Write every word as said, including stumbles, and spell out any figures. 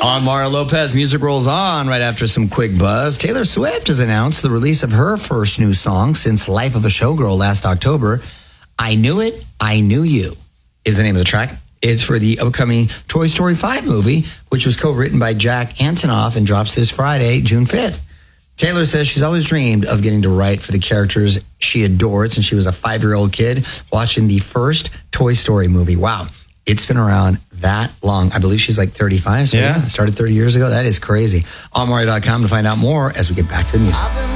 On Mario Lopez, music rolls on right after some quick buzz. Taylor Swift has announced the release of her first new song since Life of a Showgirl last October. I Knew It, I Knew You is the name of the track. It's for the upcoming Toy Story five movie, which was co-written by Jack Antonoff and drops this Friday, June fifth. Taylor says she's always dreamed of getting to write for the characters she adored since she was a five-year-old kid watching the first Toy Story movie. Wow. It's been around that long. I believe she's like thirty-five. So yeah, yeah it started thirty years ago. That is crazy. on Mario dot com to find out more as we get back to the music.